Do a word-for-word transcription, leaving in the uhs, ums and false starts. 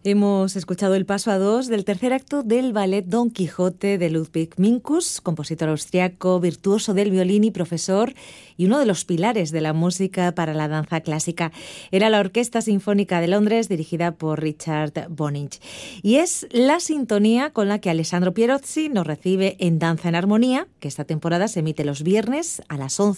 Hemos escuchado el paso a dos del tercer acto del ballet Don Quijote de Ludwig Minkus, compositor austriaco, virtuoso del violín y profesor, y uno de los pilares de la música para la danza clásica. Era la Orquesta Sinfónica de Londres, dirigida por Richard Bonynge. Y es la sintonía con la que Alessandro Pierozzi nos recibe en Danza en Armonía, que esta temporada se emite los viernes a las once